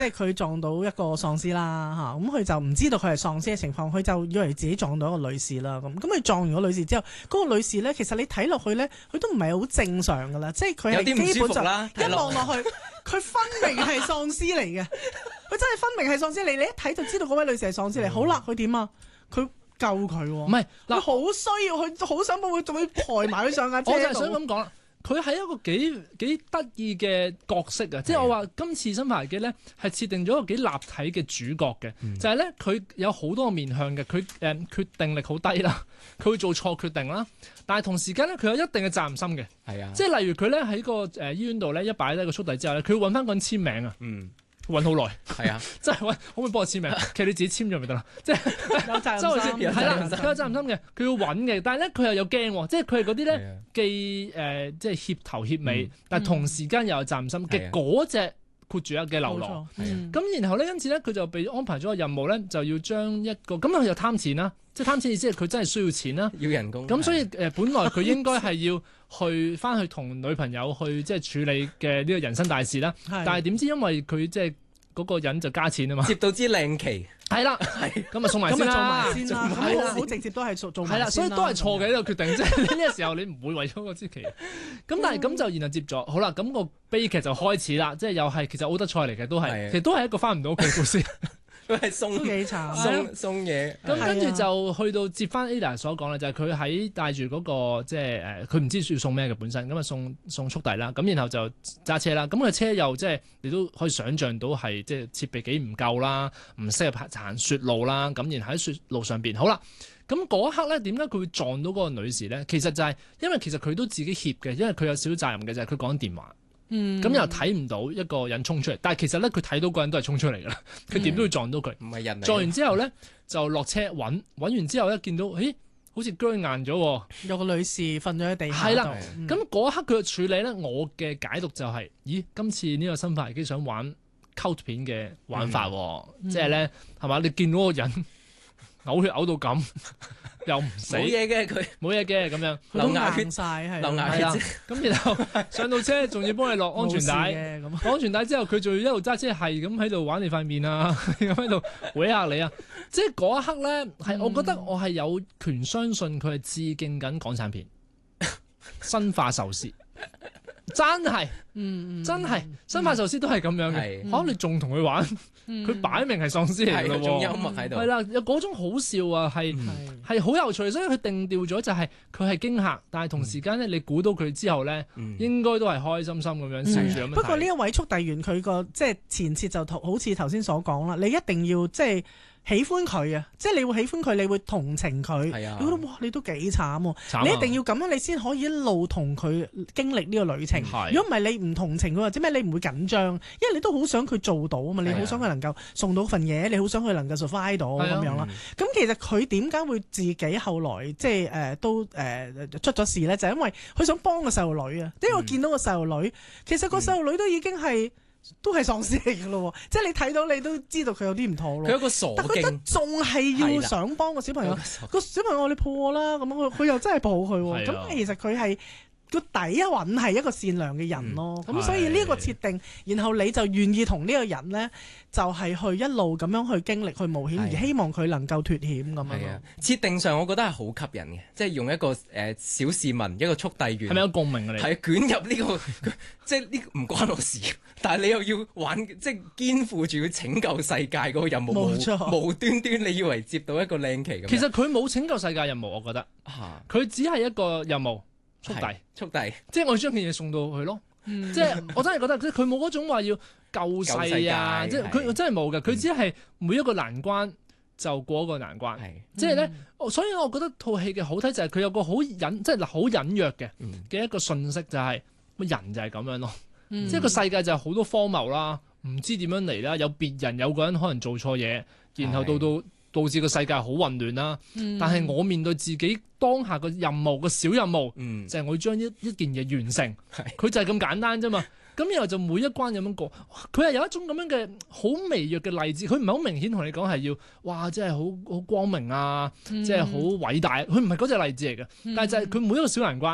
即係佢撞到一個喪屍啦嚇，咁佢就唔知道佢係喪屍嘅情況，佢就以為自己撞到一個女士啦咁。咁佢撞完個女士之後，嗰個女士咧其實你睇落去咧，佢都唔係好正常噶啦，即係佢係基本上一望落去，佢分明係喪屍嚟嘅，佢真係分明係喪屍嚟，你一睇就知道嗰位女士係喪屍嚟。好啦，佢點啊？佢救佢喎， 唔係嗱， 佢好需要，佢好想幫佢，仲要抬埋佢上架車。 我就係想咁講啦。佢係一個幾得意嘅角色啊！即係我話今次《生化危機》咧係設定咗一個幾立體嘅主角嘅，就係咧佢有好多個面向嘅，佢決定力好低啦，佢會做錯決定啦，但係同時間咧佢有一定嘅責任心嘅， 係啊， 即係例如佢咧喺個醫院度咧一擺低個速遞之後咧，佢會揾翻個人簽名啊。揾好耐， 係啊， 真係揾，可唔可以幫我簽名？其實你自己簽咗咪得啦，即係有責任心， 係啦，佢有責任心嘅，佢要揾嘅，但係咧佢又有驚喎，即係佢係嗰啲咧既即係協頭協尾，但係同時間又有責任心嘅嗰隻括住嘅流浪。咁然後咧，因此咧佢就被安排咗個任務咧，就要將一個咁佢又貪錢啦，即係貪錢意思係佢真係需要錢啦， 要人工。 咁所以本來佢應該係要去翻去同女朋友去即係處理嘅呢個人生大事啦，但係點知因為佢即係嗰個人就加錢啊嘛， 接到支靚旗， 係啦，咁啊送埋先啦， 好直接都係做埋先啦， 所以都係錯嘅呢個決定，即係呢個時候你唔會為咗嗰支旗。咁但係咁就然後接咗，好啦，咁個悲劇就開始啦，即係又係其實奧德賽嚟嘅，都係其實都係一個翻唔到屋企嘅故事。 都係送都幾慘， 送嘢。 咁跟住就去到接翻 Ada 所講啦，就係佢喺帶住嗰個即係佢唔知要送咩嘅本身，咁啊送速遞啦，咁然後就揸車啦，咁個車又即係你都可以想像到係即係設備幾唔夠啦，唔適合行雪路啦，咁然後喺雪路上邊，好啦，咁嗰一刻咧點解佢會撞到嗰個女士咧？其實就係因為其實佢都自己怯嘅，因為佢有少少責任嘅就係佢講電話。咁又睇唔到一個人衝出嚟，但係其實咧佢睇到個人都係衝出嚟㗎啦，佢點都會撞到佢。 唔係人嚟。撞完之後咧就落車揾完之後咧見到，咦，好似僵硬咗喎。 有個女士瞓咗喺地下。 係啦，咁嗰一刻佢嘅處理咧，我嘅解讀就係，咦，今次呢個生化危機想玩溝片嘅玩法喎，即係咧係嘛？你見到個人嘔血嘔到咁。又唔死， 冇嘢嘅佢， 冇嘢嘅咁樣， 流牙血晒係， 流牙血。 咁然後上到車仲要幫你落安全帶，落安全帶之後佢仲要一路揸車係咁喺度玩你塊面啊，咁喺度搲下你啊，即係嗰一刻咧係，我覺得我係有權相信佢係致敬緊港產片《生化壽司》。真係，真係，生化壽司都係咁樣嘅。可能你仲同佢玩，佢擺明係喪屍嚟嘅咯喎， 仲幽默喺度。 係啦，有嗰種好笑啊，係好有趣，所以佢定調咗就係佢係驚嚇，但係同時間咧，你估到佢之後咧，應該都係開心心咁樣笑住咁樣睇。 不過呢一位速遞員佢個即係前設就好似頭先所講啦，你一定要即係。喜歡佢啊，即係你會喜歡佢，你會同情佢。你覺得哇，你都幾慘喎！你一定要咁樣，你先可以一路同佢經歷呢個旅程。如果唔係，你唔同情佢或者咩，你唔會緊張，因為你都好想佢做到啊嘛。你好想佢能夠送到份嘢，你好想佢能夠 survive 到咁樣啦。咁其實佢點解會自己後來即係都出咗事咧？就係因為佢想幫個細路女啊。因為我見到個細路女，其實個細路女都已經係。都係喪屍嚟嘅咯，即係你睇到你都知道佢有啲唔妥咯。 佢有個傻勁， 但佢得仲係要想幫個小朋友。個小朋友你抱我啦，咁佢又真係抱佢喎。咁其實佢係個底蘊係一個善良嘅人咯。咁所以呢個設定，然後你就願意同呢個人咧，就係去一路咁樣去經歷去冒險，而希望佢能夠脫險咁樣。 設定上我覺得係好吸引嘅，即係用一個小市民一個速遞員， 係咪有共鳴啊？你係捲入呢個，即係呢個唔關我事，但係你又要玩，即係肩負住要拯救世界嗰個任務， 冇錯， 無端端你以為接到一個靚旗咁。 其實佢冇拯救世界任務，我覺得，佢只係一個任務速遞，即係我將件嘢送到去咯。即係我真係覺得，即係佢冇嗰種話要救世啊！即係佢真係冇嘅，佢只係每一個難關就過一個難關。即係咧，所以我覺得套戲嘅好睇就係佢有個好即係好隱約嘅一個訊息，就係人就係咁樣咯。即係個世界就係好多荒謬啦，唔知點樣嚟啦，有別人有個人可能做錯嘢，然後導致個世界好混亂啦。但係我面對自己當下個任務個小任務，就係我要將一件嘢完成，佢就係咁簡單啫嘛。咁然後就每一關咁樣過，佢係有一種咁樣嘅好微弱嘅勵志，佢唔係好明顯同你講係要哇，即係好光明啊，即係好偉大，佢唔係嗰隻勵志嚟嘅，但係就係佢每一個小難關。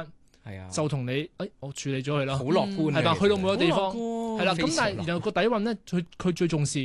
就同你我處理咗佢啦， 好樂觀係嘛？去到每個地方好樂觀係啦，咁但係然後個底蘊咧，佢最重視